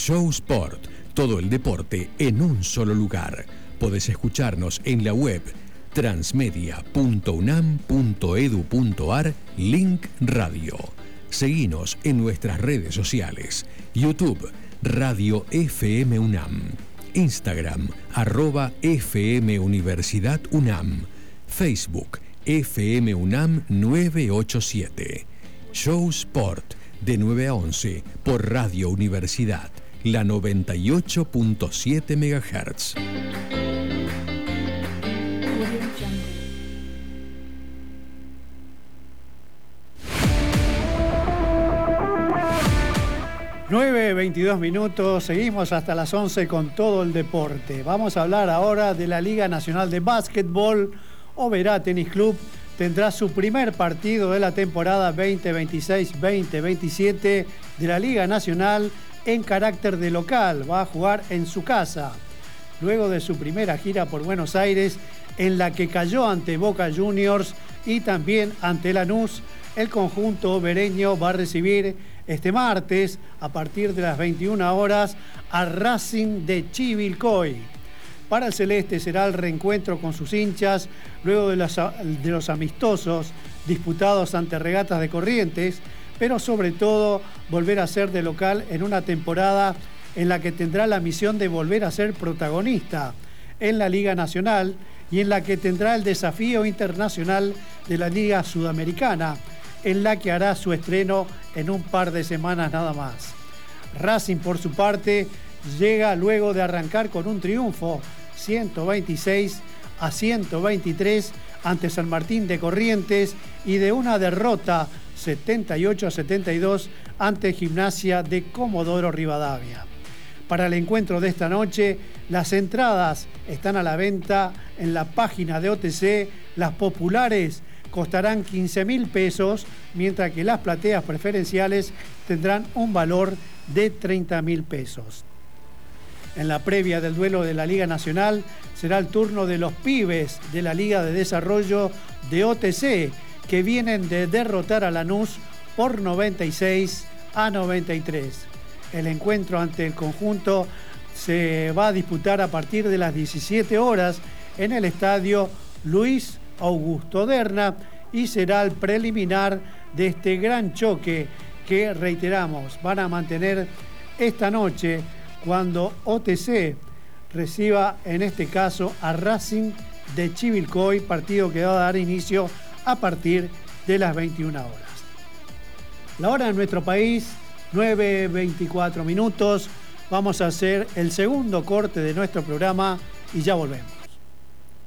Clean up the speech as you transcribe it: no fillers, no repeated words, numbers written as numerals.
Show Sport, todo el deporte en un solo lugar. Podés escucharnos en la web transmedia.unam.edu.ar, link radio. Seguinos en nuestras redes sociales, YouTube, Radio FM UNAM, Instagram, @FM Universidad UNAM, Facebook, FM UNAM 987. Show Sport, de 9 a 11, por Radio Universidad, la 98.7 MHz. Nueve 22 minutos, seguimos hasta las 11 con todo el deporte. Vamos a hablar ahora de la Liga Nacional de Básquetbol. Oberá Tenis Club tendrá su primer partido de la temporada 2026-2027 de la Liga Nacional en carácter de local. Va a jugar en su casa. Luego de su primera gira por Buenos Aires, en la que cayó ante Boca Juniors y también ante Lanús, el conjunto obereño va a recibir este martes, a partir de las 21 horas, a Racing de Chivilcoy. Para el Celeste será el reencuentro con sus hinchas, luego de los amistosos disputados ante Regatas de Corrientes, pero sobre todo volver a ser de local en una temporada en la que tendrá la misión de volver a ser protagonista en la Liga Nacional y en la que tendrá el desafío internacional de la Liga Sudamericana, en la que hará su estreno en un par de semanas nada más. Racing, por su parte, llega luego de arrancar con un triunfo 126-123 ante San Martín de Corrientes y de una derrota 78-72 ante Gimnasia de Comodoro Rivadavia. Para el encuentro de esta noche, las entradas están a la venta en la página de OTC. Las populares costarán 15.000 pesos, mientras que las plateas preferenciales tendrán un valor de 30.000 pesos. En la previa del duelo de la Liga Nacional será el turno de los pibes de la Liga de Desarrollo de OTC, que vienen de derrotar a Lanús por 96-93. El encuentro ante el conjunto se va a disputar a partir de las 17 horas en el estadio Luis Augusto Derna y será el preliminar de este gran choque que, reiteramos, van a mantener esta noche cuando OTC reciba, en este caso, a Racing de Chivilcoy, partido que va a dar inicio a partir de las 21 horas. La hora en nuestro país, 9:24 minutos. Vamos a hacer el segundo corte de nuestro programa y ya volvemos.